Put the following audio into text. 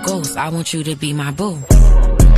Ghost, I want you to be my boo.